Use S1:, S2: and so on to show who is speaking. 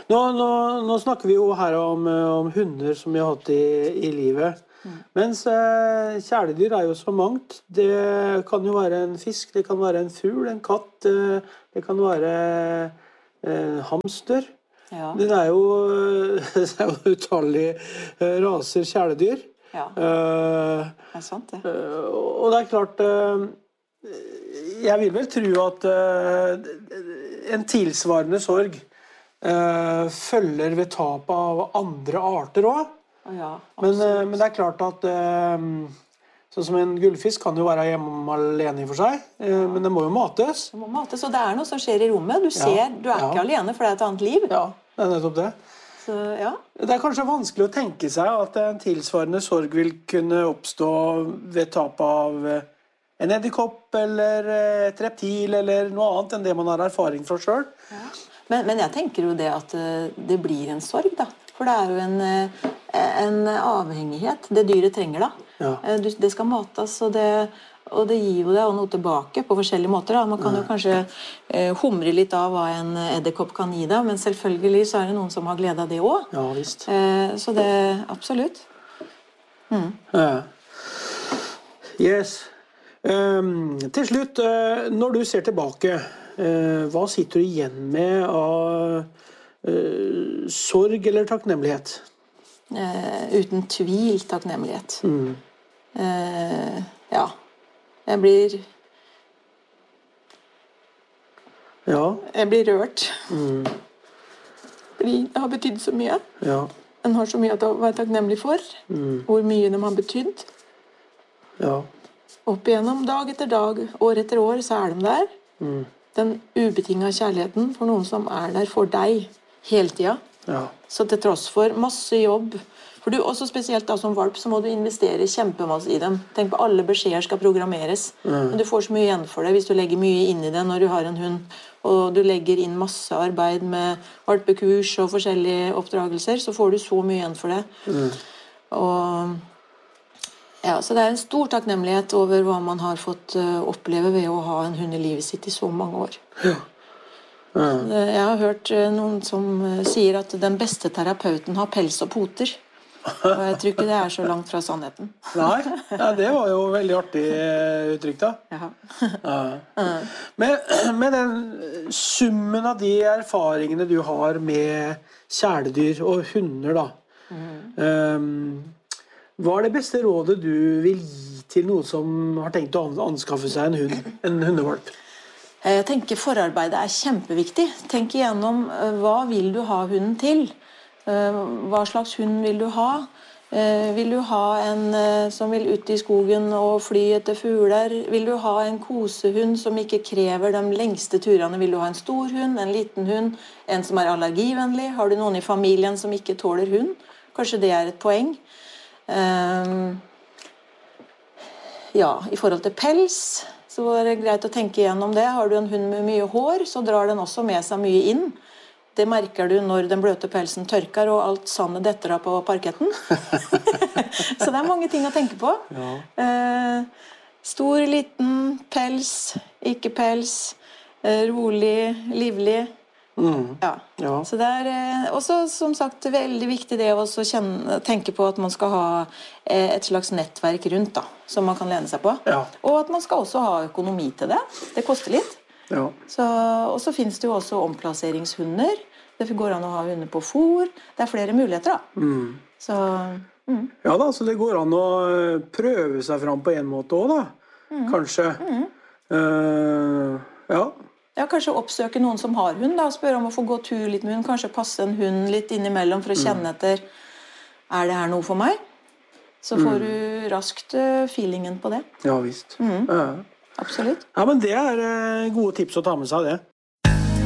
S1: Nå snakker vi jo her om hunder som vi har hatt i livet. Mens kjæledyr jo så mangt. Det kan jo være en fisk, det kan være en fugl, en katt, det kan være hamster.
S2: Ja.
S1: Det jo utallige raser kjæledyr.
S2: Ja, det sant det.
S1: Og det klart, jeg vil vel tro at en tilsvarende sorg følger ved tap av andre arter også.
S2: Ja,
S1: men det klart at sånn som en gullfisk kan jo være hjemme alene for seg, men det må jo mates.
S2: Det må mates, og det noe som skjer i rommet. Du ser, du ikke alene, for det et annet liv.
S1: Ja, det nettopp det.
S2: Så, ja.
S1: Det kanskje vanskelig å tenke seg at en tilsvarende sorg vil kunne oppstå ved tap av en edderkopp eller et reptil eller noe annet enn det man har erfaring fra selv.
S2: Ja. Men jeg tenker jo det at det blir en sorg da. For det jo en avhengighet det dyret trenger da.
S1: Ja.
S2: Det skal mates, og det gir jo det noe tilbake på forskjellige måter. Da. Man kan jo kanskje humre litt av hva en edderkopp kan gi deg, men selvfølgelig så det noen som har glede av det også.
S1: Ja, visst.
S2: Så det absolutt.
S1: Ja. Yes. Til slutt, når du ser tilbake, hva sitter du igjen med av sorg eller takknemlighet?
S2: Uten tvil takknemlighet. Ja. Jeg blir rørt. Fordi det har betydd så mye.
S1: Ja.
S2: En har så mye å være takknemlig for. Hvor mye de har betydd.
S1: Ja.
S2: Opp igjennom, dag etter dag, år etter år, så de der. Den ubetingede kjærligheten for noen som der for deg hele tiden.
S1: Ja.
S2: Så til tross for masse jobb, for du også spesielt da som valp, så må du investere kjempemasse i dem. Tenk på alle beskjeder skal programmeres. Men du får så mye igjen for det hvis du legger mye inn i det når du har en hund, og du legger inn masse arbeid med valpekurs og forskjellige oppdragelser, så får du så mye igjen for det. Og ja, så det en stor takknemlighet over hva man har fått oppleve ved å ha en hund i livet sitt i så mange år.
S1: Ja.
S2: Jeg har hørt noen som sier at den beste terapeuten har pels og poter. Og jeg tror ikke det så langt fra sannheten.
S1: Nei, ja, det var jo veldig artig uttrykk da.
S2: Ja.
S1: Med den summen av de erfaringene du har med kjæledyr og hunder da, hva det beste rådet du vil gi til noen som har tenkt å anskaffe seg en hundevalp?
S2: Jeg tenker forarbeidet kjempeviktig. Tenk igjennom hva vil du ha hunden til? Hva slags hund vil du ha? Vil du ha en som vil ut i skogen og fly etter fugler? Vil du ha en kosehund som ikke krever de lengste turene? Vil du ha en stor hund, en liten hund, en som allergivennlig? Har du noen i familien som ikke tåler hund? Kanskje det et poeng? Ja, i forhold til pels så det greit å tenke igjennom det. Har du en hund med mye hår, så drar den også med seg mye inn. Det merker du når den bløte pelsen tørker og alt sandet detter av på parketten. Så det mange ting å tenke på.
S1: Ja.
S2: Stor, liten, pels, ikke pels, rolig, livlig. Ja.
S1: Ja.
S2: Så det også som sagt veldig viktig det å tenke på at man skal ha et slags nettverk rundt da, som man kan lene seg på.
S1: Ja.
S2: Og at man skal også ha økonomi til det. Det koster litt.
S1: Ja.
S2: Og så finnes det jo også omplasseringshunder. Det går an å ha hunder på fôr. Det flere muligheter da. Så,
S1: Ja da, så det går an å prøve seg fram på en måte også da. Kanskje. Ja.
S2: Ja, kanskje oppsøke noen som har hund da, og spørre om å få gå tur litt med hund. Kanskje passe en hund litt innimellom for å kjenne etter, det her noe for meg? Så får du raskt feelingen på det.
S1: Ja, visst. Ja.
S2: Absolutt.
S1: Ja, men det gode tips å ta med seg det.